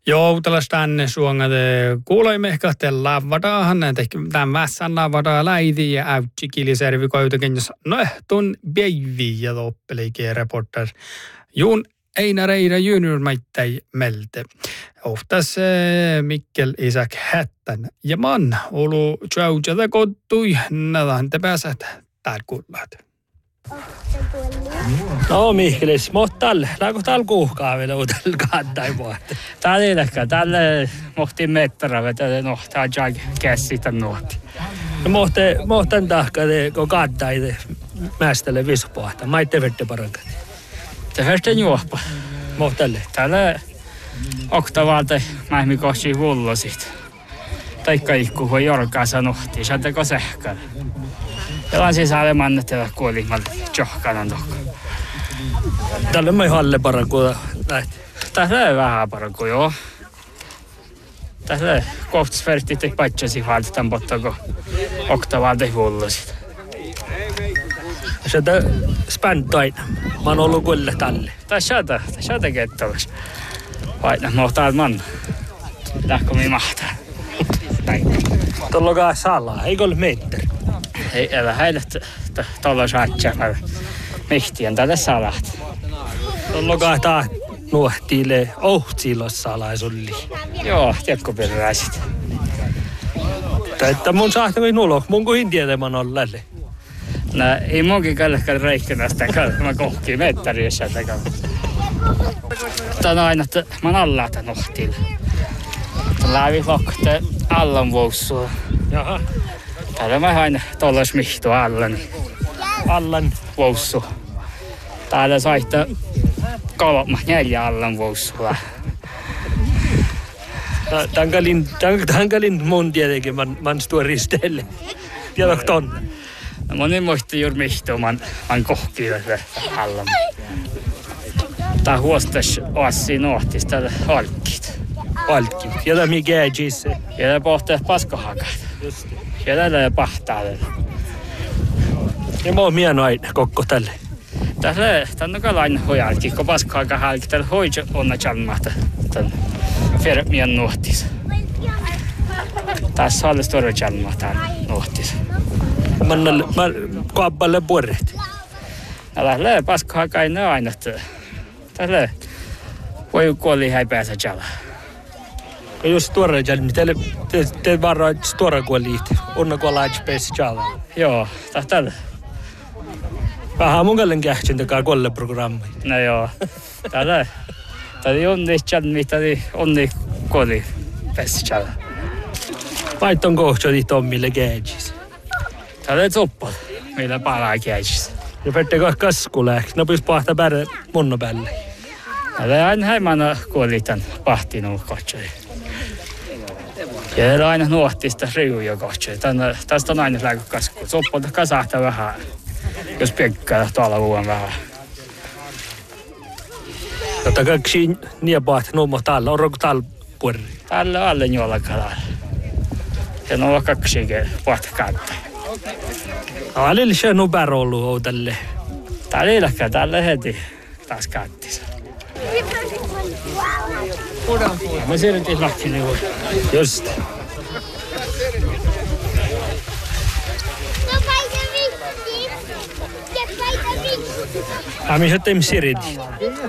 Joo, tällaista tänne suongat kuuloimme ehkä tällä vadahan, tämän vässän vadaa läidi ja äytsikiliservi koitakin, jos tuon päivi ja loppelikin reporter. Juun Einar Eira juniormaittai melte. Oftas Mikkel Isak Hättän ja man olu tjautsata kottui, nädään te pääsät täällä kuullaat. No Mihkelis, mohtal, laako täällä kuuhkaa vielä uudella kantain vuotta? Täällä ei ehkä, täällä mohtiin mettara vetä, no tää on käsitä nuoti. No mohtan tahka, kun kantain mäställe visupuhta, maitte vette parankat. Te vette juoppa. Mohtalle. Täällä oktavalta mähmi kohti vullosit. Taikka ikku voi jorkaa sanohti, saatako sähkään. Pelaan sisälle mannetella kuolimalla johkanan tokko. Täällä on halle parankuja lähti. Täällä on vähän parankuja, joo. Täällä on kohtusvertit ei paitsasi valtaan pottako oktavalta vullosit. Sitä späntaina. Mä oon ollut kuille tälle. Tässä kettolas. Aina, no täällä man. Lähkö mi mahtaa. Tuolla on kai salaa, eikö ole metteri? Ei, älä heille tuolla saattaa. Mihtien tälle salat. Tuolla on kai taas nuohtiille ohtsiilos salaa sulli. Joo, tiedätkö peräisit. Että mun sahtavin nulo, mun kuhin tietämään on lälle. No, ei munkin kellekään reikkänästä, mä kohkiin mettäriössä. Tämä on aina, että mä oon alla tämän nohtille. Lävi lokte allan vuossua. Jaha. Täällä mä aina tollas mihtu allan vuossu. Täällä saittaa 3-4 allan vuossua. Tankalin mun tietenkin, man står ristelle. Tiedätkö ton? No moni muisti juuri mihtu, man kohkii tässä allan. Tää huostas oassi nohtis täällä alkkit. Alkkit. Jota mikä ei gisse. Jota pohtaa paskahakat. Just. Jota täällä pahtaa täällä. Ja mä oon mieno aina kokko tälle. Täällä on kalain hojalki, kun paskahaka halki. Täällä hoidja onna chalmahta. Täällä fermien nohtis. Tässä on stora chalmahta nohtis. Mä kaappalle puorehti. Täällä paskahaka ei ne aina. Täällä voi kuoli häi päässä chala. Jos tuore jalmi, te varraa tuore kuoliit. Onna kuolaa päässä chala. Joo, täällä. Vähän mun kallen kähtsin takaa kuolle-programmi. No joo. Täällä onni jalmi, täällä onni kuoli päässä chala. Vaihton kohtjodi Tommille kähtsis. Täällä on soppa, meillä palaa kähtsis. Ja pettekö kasku läks, no pys pahta pärä munno päälle. Täällä aina häimänä kuoli tän pahtinut kohtsoi. Ja täällä aina nuohtista riuja kohtsoi. Tästä on aina läkö kasku. Soppolta kasahtaa vähän, jos piekkää tuolla vuon vähän. Jotta kaksi niin pahti nuomo täällä, on roku täällä puolella? Täällä on alle jolla kalalla. Ja nuo kaksi pahti kantaa. Alilla se on nupär ollut tälle. Täällä ei läkään, täällä heti taas kattis. Mä siirrytin lahtini uuden. Just. Mä missä teemme siirrytin.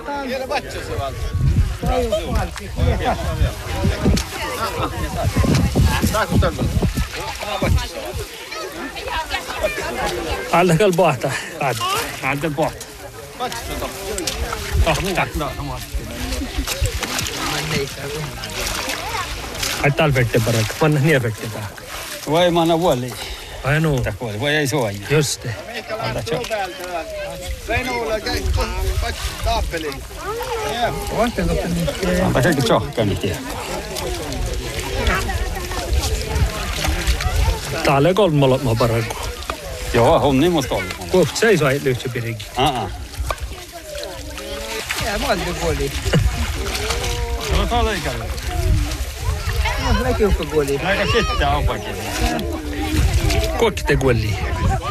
Altakal pohta. Altakal pohta. Ai täällä vette parakka. Manna niin vette parakka. Voi manna vuoli. Ai nuu. Voi ei suoja. Just det. Onpa sekin tjohkani tiedä. Täällä on 3 parakku. Joo, on niin musta ollut. Kohta seisoo lyhtsä pirinkin. Ja mä oon kuoli. No tää on leikällä. No, leikiukko kuoli. Aika kittää onpakin. Kuokkite kuoli.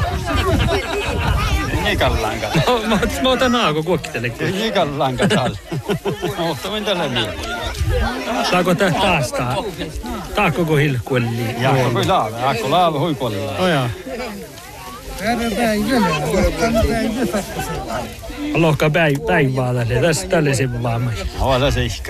Nikallaan kato. Mä otan haako kuokkitelle kuoli. Nikallaan kato. Mutta minä tällä niin. Saako tää taas taa? Taa koko hilkuelli. Ja koko laava. Akko laava huikolla. Oja. Lohka päivää tälle. Tälle se vaan. Hala se ihka.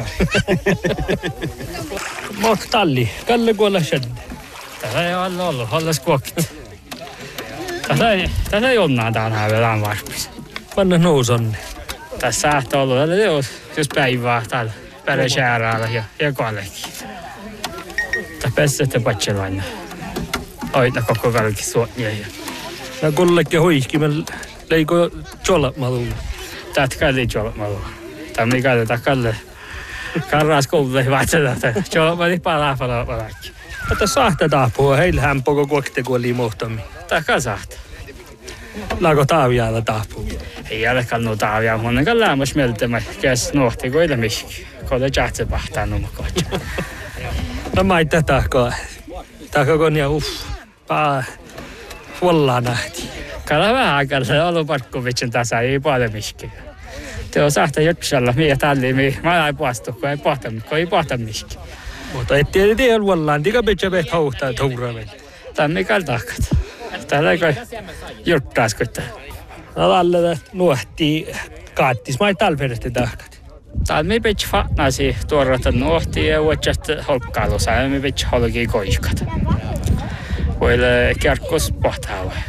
Mok talli. Kalle kuolla shedde. Tässä ei ole ollut. Hallas kuokit. Tässä ei onnaa tänään vielä varpis. Panna nousonne. Tässä saattaa olla. Tällä ei ole jos päivää täällä. Päräsäärällä ja kallekin. Tämä pesette patselainen. Oita koko kalki suotnia. Nää kollekin hoiskimen leiko tjolmaluun. Tätä kalli tjolmaluun. Tämä mikä tätä kalle. Karras koululle vatsata. Tjolmali palaa. Tätä sahta taapua. Heillä hämpoko kuokte kuoli mohtami. Tämä saattaa. Laako taaviaalla taapua? Ei ole kannu taavia. Mun on lämmäs mieltämä. Käs nuhti koille miski. Kolle jahtse pahtaa nummakoitja. No mä ei tätäkään. Tämäkö on ja paa huollaan nähti. Kala vähän aikaa se on ollut Parkkovitsin tasa, ei paljon miski. Te on sahta jutsalla, miä talli, mä ei puastu, kun ei pohta miski. Mutta et tiedä huollaan, tikä pitää veht hauhtaa tuuraven. Tämä mikä takat. Täällä ei kai juttaas koittaa. No tällä nuhti kaattis, mä ei talverestä tahkat. Täällä me pitää fatnaasi tuorata nuhti ja uotsat holkkailussa ja me pitää holkia koiskat. Voille kerkkos pohtaa vai.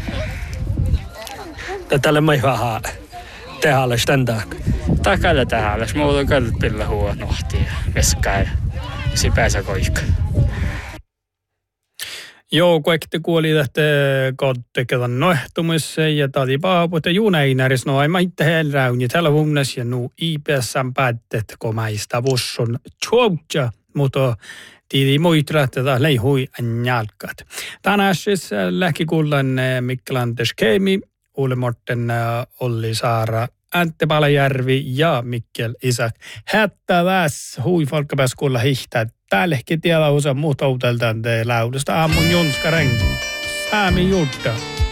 Tällä mä ei vähän tehdä tämän tahkat. Takalla tähän, mulla on kalpilla huo nuhti ja veskaa ja si pääsä koikka. Joo, kuekti kuoli tähtä kodteketan nohtumissa ja tali paaput ja juunäinäris no ei maitte helräuni tällä vunnes ja nu IPS:n päättet komaista vusson tjoutja, mutta tiidi muitrat tätä leihui njalkat. Tänään siis lähkikullan Mikkelantes Keimi, Ulle Morten, Olli Saara, Antti Palajärvi ja Mikkel Isak. Hättäväs hui folkkapäs kuulla hihtää. Täälläkin tiedä osa muuta uuteltaan te laudesta aamun Jonska Reng. Säämi Jutta.